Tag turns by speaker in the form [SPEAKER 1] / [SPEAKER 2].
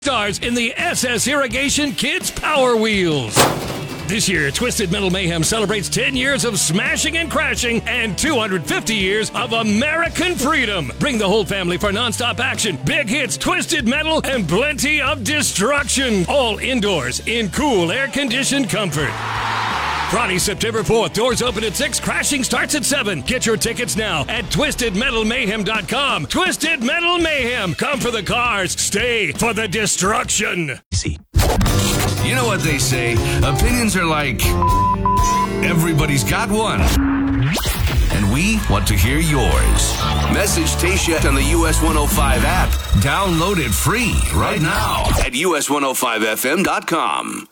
[SPEAKER 1] Stars in the SS Irrigation Kids Power Wheels. This year, Twisted Metal Mayhem celebrates 10 years of smashing and crashing and 250 years of American freedom. Bring the whole family for nonstop action, big hits, twisted metal, and plenty of destruction. All indoors in cool, air-conditioned comfort. Friday, September 4th. Doors open at 6. Crashing starts at 7. Get your tickets now at TwistedMetalMayhem.com. Twisted Metal Mayhem. Come for the cars. Stay for the destruction.
[SPEAKER 2] You know what they say. Opinions are like... everybody's got one. And we want to hear yours. Message Tasha on the US 105 app. Download it free right now at US105FM.com.